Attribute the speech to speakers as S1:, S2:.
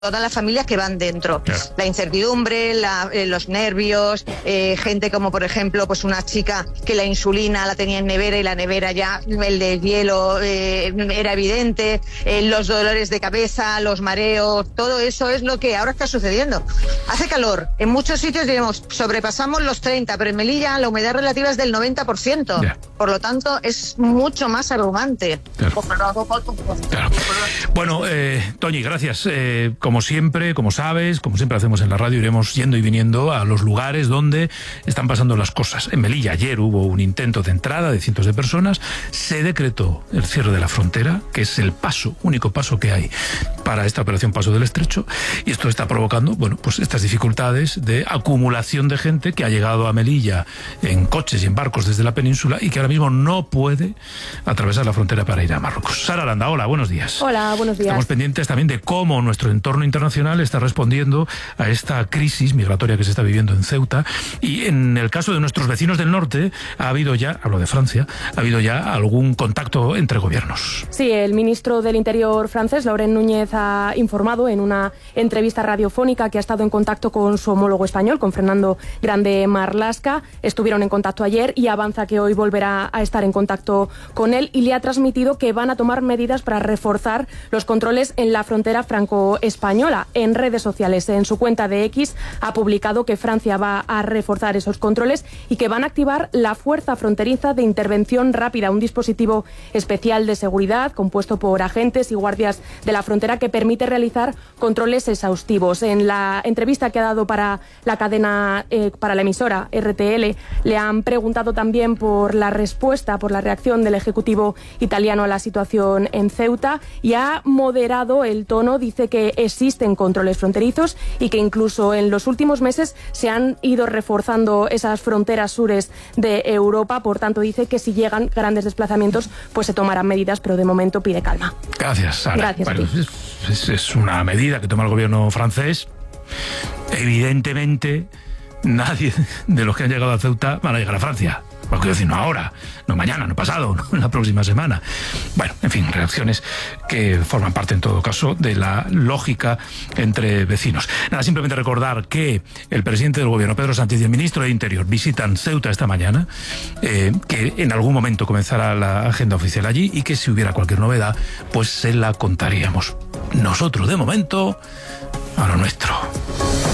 S1: todas las familias que van dentro.
S2: Claro.
S1: La incertidumbre, los nervios, gente como por ejemplo pues una chica que la insulina la tenía en nevera y la nevera ya, el de hielo era evidente, los dolores de cabeza, los mareos, todo eso es lo que ahora está sucediendo. Hace calor, en muchos sitios digamos sobrepasamos los 30, pero en Melilla la humedad relativa es del 90%,
S2: Ya.
S1: por lo tanto es mucho más abrumante.
S2: Claro. Claro. Bueno, Toñi, gracias. Como siempre, como sabes, como siempre hacemos en la radio, iremos yendo y viniendo a los lugares donde están pasando las cosas. En Melilla ayer hubo un intento de entrada de cientos de personas, se decretó el cierre de la frontera, que es el único paso que hay para esta operación Paso del Estrecho, y esto está provocando, bueno, pues estas dificultades de acumulación de gente que ha llegado a Melilla en coches y en barcos desde la península y que ahora mismo no puede atravesar la frontera para ir a Marruecos. Sara Aranda, hola, buenos días.
S3: Hola, buenos días.
S2: Estamos pendientes también de cómo nuestro entorno internacional está respondiendo a esta crisis migratoria que se está viviendo en Ceuta, y en el caso de nuestros vecinos del norte ha habido ya, hablo de Francia, ha habido ya algún contacto entre gobiernos.
S3: Sí, el ministro del Interior francés, Laurent Núñez, ha informado en una entrevista radiofónica que ha estado en contacto con su homólogo español, con Fernando Grande Marlaska. Estuvieron en contacto ayer y avanza que hoy volverá a estar en contacto con él, y le ha transmitido que van a tomar medidas para reforzar los controles en la frontera franco-española. En redes sociales, en su cuenta de X, ha publicado que Francia va a reforzar esos controles y que van a activar la Fuerza Fronteriza de Intervención Rápida, un dispositivo especial de seguridad compuesto por agentes y guardias de la frontera que permite realizar controles exhaustivos. En la entrevista que ha dado para la cadena, para la emisora RTL, le han preguntado también por la respuesta, por la reacción del Ejecutivo italiano a la situación en Ceuta, y ha moderado el tono. Dice que existen controles fronterizos y que incluso en los últimos meses se han ido reforzando esas fronteras sures de Europa. Por tanto, dice que si llegan grandes desplazamientos, pues se tomarán medidas, pero de momento pide calma.
S2: Gracias, Sara.
S3: Gracias a ti.
S2: Es una medida que toma el gobierno francés. Evidentemente, nadie de los que han llegado a Ceuta van a llegar a Francia. Porque decir, no ahora, no mañana, no pasado, no la próxima semana. Bueno, en fin, reacciones que forman parte, en todo caso, de la lógica entre vecinos. Nada, simplemente recordar que el presidente del gobierno, Pedro Sánchez, y el ministro de Interior visitan Ceuta esta mañana, que en algún momento comenzará la agenda oficial allí, y que si hubiera cualquier novedad, pues se la contaríamos. Nosotros, de momento, a lo nuestro.